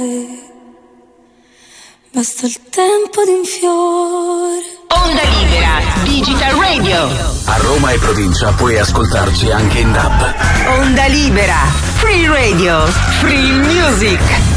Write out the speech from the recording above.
Basta il tempo di un fiore. Onda Libera, Digital Radio. A Roma e provincia puoi ascoltarci anche in DAB. Onda Libera, Free Radio, Free Music.